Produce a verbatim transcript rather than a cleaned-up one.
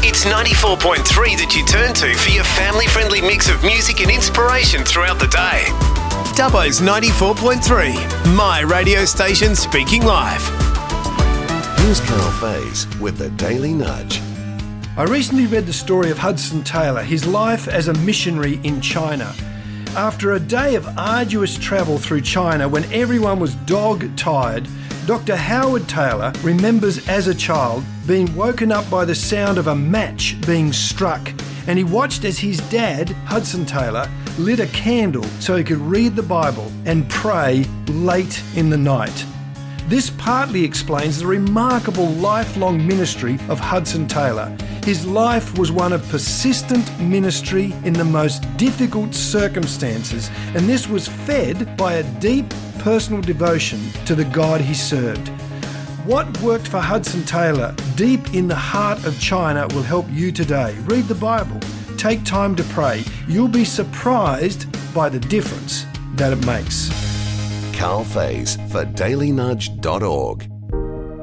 It's ninety-four point three that you turn to for your family-friendly mix of music and inspiration throughout the day. Dubbo's ninety-four point three, my radio station speaking live. Here's Carl Faze with the Daily Nudge. I recently read the story of Hudson Taylor, his life as a missionary in China. After a day of arduous travel through China when everyone was dog-tired, Doctor Howard Taylor remembers as a child being woken up by the sound of a match being struck, and he watched as his dad, Hudson Taylor, lit a candle so he could read the Bible and pray late in the night. This partly explains the remarkable lifelong ministry of Hudson Taylor. His life was one of persistent ministry in the most difficult circumstances, and this was fed by a deep personal devotion to the God he served. What worked for Hudson Taylor deep in the heart of China will help you today. Read the Bible. Take time to pray. You'll be surprised by the difference that it makes. Carl Faze for daily nudge dot org.